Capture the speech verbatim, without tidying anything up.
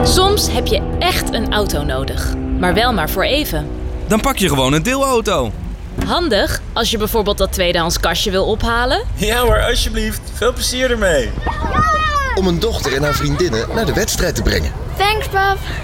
Soms heb je echt een auto nodig, maar wel maar voor even. Dan pak je gewoon een deelauto. Handig als je bijvoorbeeld dat tweedehands kastje wil ophalen. Ja hoor, alsjeblieft. Veel plezier ermee. Om een dochter en haar vriendinnen naar de wedstrijd te brengen. Thanks, pap.